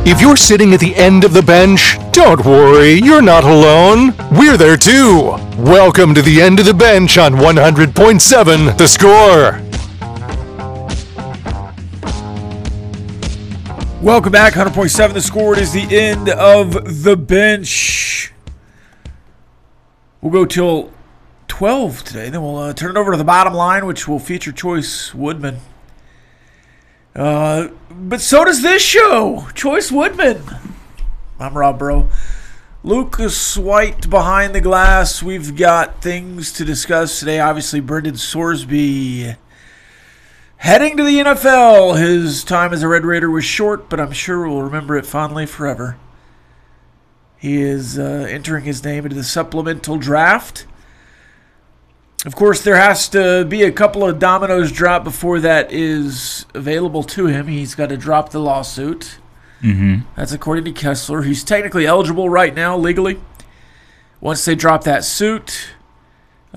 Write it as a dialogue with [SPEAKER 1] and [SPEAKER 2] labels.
[SPEAKER 1] If you're sitting at the end of the bench, don't worry, you're not alone. We're there too. Welcome to the end of the bench on 100.7 The Score.
[SPEAKER 2] Welcome back, 100.7 The Score. It is the end of the bench. We'll go till 12 today. Then we'll turn it over to the bottom line, which will feature Choice Woodman. But so does this show, Choice Woodman. I'm Rob Bro. Lucas White behind the glass. We've got things to discuss today. Obviously, Brendan Sorsby heading to the NFL. His time as a Red Raider was short, but I'm sure we'll remember it fondly forever. He is entering his name into the supplemental draft. Of course, there has to be a couple of dominoes drop before that is available to him. He's got to drop the lawsuit. That's according to Kessler. He's technically eligible right now, legally. Once they drop that suit,